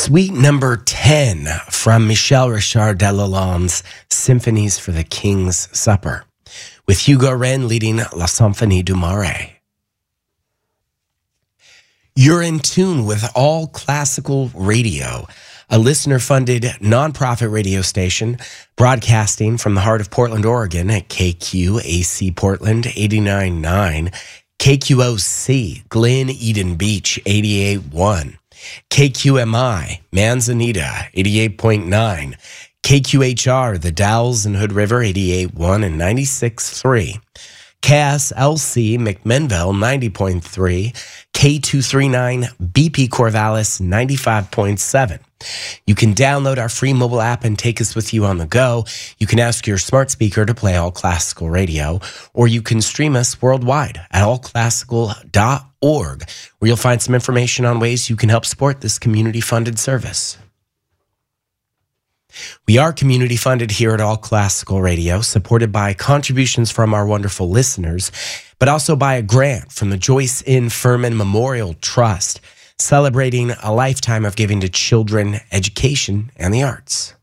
Suite number 10 from Michel Richard Delalonde's Symphonies for the King's Supper, with Hugo Rennes leading La Symphonie du Marais. You're in tune with All Classical Radio, a listener-funded nonprofit radio station broadcasting from the heart of Portland, Oregon at KQAC Portland 89.9, KQOC Glen Eden Beach 88.1, KQMI Manzanita 88.9, KQHR The Dalles and Hood River 88.1 and 96.3, KSLC McMinnville 90.3, K239 BP Corvallis 95.7. You can download our free mobile app and take us with you on the go. You can ask your smart speaker to play All Classical Radio, or you can stream us worldwide at allclassical.org, where you'll find some information on ways you can help support this community-funded service. We are community-funded here at All Classical Radio, supported by contributions from our wonderful listeners, but also by a grant from the Joyce N. Furman Memorial Trust, celebrating a lifetime of giving to children, education, and the arts.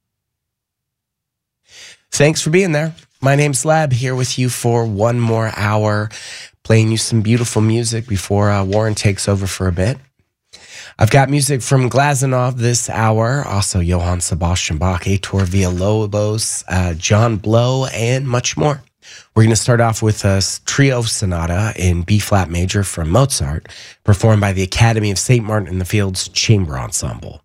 Thanks for being there. My name's Lab, here with you for one more hour, playing you some beautiful music before Warren takes over for a bit. I've got music from Glazunov this hour, also Johann Sebastian Bach, Heitor Villalobos, John Blow, and much more. We're going to start off with a trio sonata in B-flat major from Mozart, performed by the Academy of St. Martin in the Fields Chamber Ensemble.